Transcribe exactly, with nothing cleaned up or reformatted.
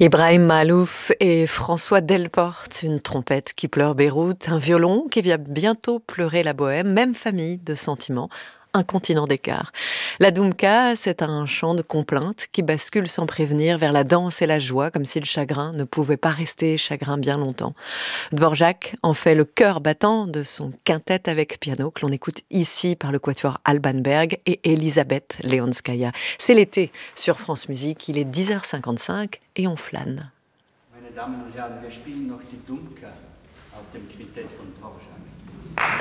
Ibrahim Maalouf et François Delporte, une trompette qui pleure Beyrouth, un violon qui vient bientôt pleurer la bohème, même famille de sentiments, un continent d'écart. La Doumka, c'est un chant de complainte qui bascule sans prévenir vers la danse et la joie, comme si le chagrin ne pouvait pas rester chagrin bien longtemps. Dvorak en fait le cœur battant de son quintet avec piano que l'on écoute ici par le quatuor Alban Berg et Elisabeth Leonskaya. C'est l'été sur France Musique, il est dix heures cinquante-cinq et on flâne. Meine Damen und Herren, wir spielen noch die Doumka aus dem Quintett von Dvorak.